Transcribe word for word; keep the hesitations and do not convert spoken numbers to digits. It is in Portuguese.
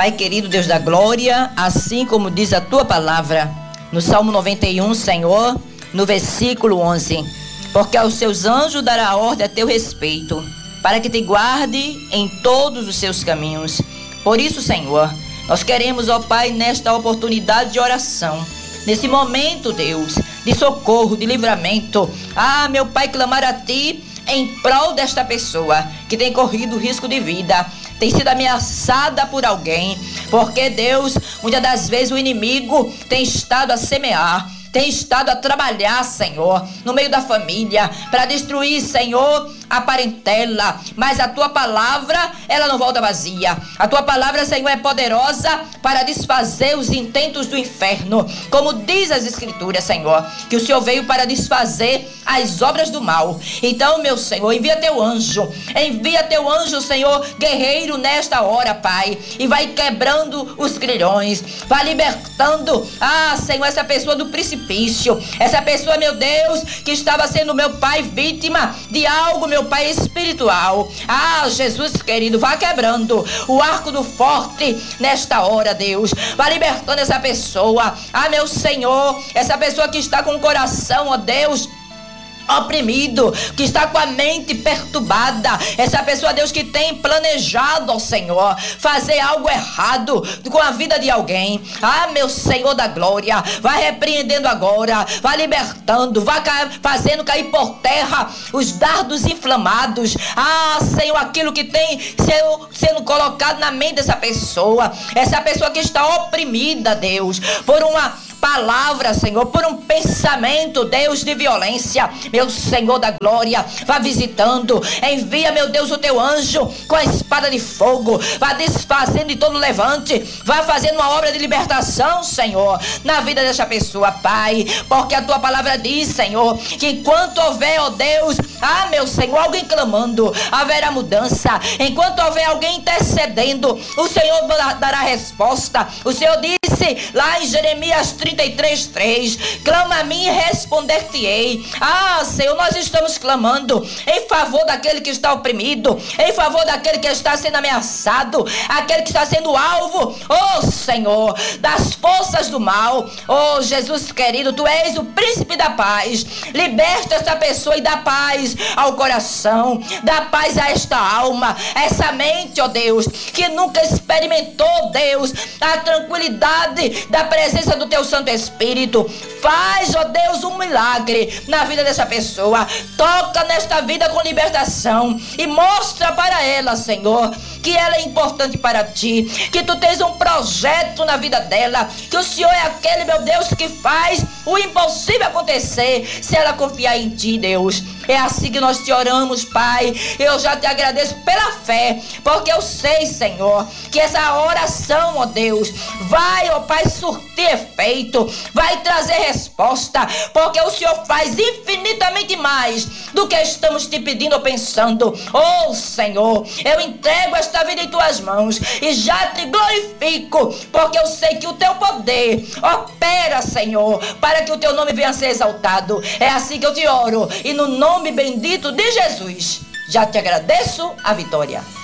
Pai querido, Deus da glória, assim como diz a tua palavra no Salmo noventa e um, Senhor, no versículo onze, porque aos seus anjos dará ordem a teu respeito, para que te guarde em todos os seus caminhos. Por isso, Senhor, nós queremos, ó Pai, nesta oportunidade de oração, nesse momento, Deus, de socorro, de livramento, ah, meu Pai, clamar a Ti em prol desta pessoa que tem corrido risco de vida, tem sido ameaçada por alguém, porque, Deus, muitas das vezes o inimigo tem estado a semear, tem estado a trabalhar, Senhor, no meio da família, para destruir, Senhor, a parentela. Mas a tua palavra, ela não volta vazia. A tua palavra, Senhor, é poderosa para desfazer os intentos do inferno. Como diz as Escrituras, Senhor, que o Senhor veio para desfazer as obras do mal. Então, meu Senhor, envia teu anjo, envia teu anjo, Senhor, guerreiro nesta hora, Pai, e vai quebrando os grilhões, vai libertando, ah, Senhor, essa pessoa do precipício, essa pessoa, meu Deus, que estava sendo, meu Pai, vítima de algo, meu Pai, espiritual. Ah, Jesus querido, vá quebrando o arco do forte nesta hora, Deus, vai libertando essa pessoa. Ah, meu Senhor, essa pessoa que está com o coração, ó Deus, oprimido, que está com a mente perturbada, essa pessoa, Deus, que tem planejado, ó Senhor, fazer algo errado com a vida de alguém. Ah, meu Senhor da glória, vai repreendendo agora, vai libertando, vai ca- fazendo cair por terra os dardos inflamados. Ah, Senhor, aquilo que tem sendo, sendo colocado na mente dessa pessoa, essa pessoa que está oprimida, Deus, por uma palavra, Senhor, por um pensamento, Deus, de violência. Meu Senhor da glória, vá visitando, envia, meu Deus, o teu anjo com a espada de fogo, vá desfazendo de todo levante, vá fazendo uma obra de libertação, Senhor, na vida dessa pessoa, Pai, porque a tua palavra diz, Senhor, que enquanto houver, ó Deus, ah, meu Senhor, alguém clamando, haverá mudança. Enquanto houver alguém intercedendo, o Senhor dará resposta. O Senhor disse lá em Jeremias trinta e três, três, clama a mim e responder-te-ei. Ah, Senhor, nós estamos clamando em favor daquele que está oprimido, em favor daquele que está sendo ameaçado, aquele que está sendo alvo, oh Senhor, das forças do mal. Oh Jesus querido, tu és o príncipe da paz, liberta essa pessoa e dá paz ao coração, dá paz a esta alma, essa mente, ó Deus, que nunca experimentou, Deus, a tranquilidade da presença do teu Santo Espírito. Faz, ó Deus, um milagre na vida dessa pessoa, toca nesta vida com libertação e mostra para ela, Senhor, que ela é importante para ti, que tu tens um projeto na vida dela, que o Senhor é aquele, meu Deus, que faz o impossível acontecer se ela confiar em ti, Deus. É assim que nós te oramos, Pai. Eu já te agradeço pela fé, porque eu sei, Senhor, que essa oração, ó Deus, vai, ó Pai, surtir efeito, vai trazer resposta, porque o Senhor faz infinitamente mais do que estamos te pedindo ou pensando. Oh Senhor, eu entrego esta vida em tuas mãos e já te glorifico, porque eu sei que o teu poder opera, Senhor, para que o teu nome venha a ser exaltado. É assim que eu te oro, e no nome bendito de Jesus, já te agradeço a vitória.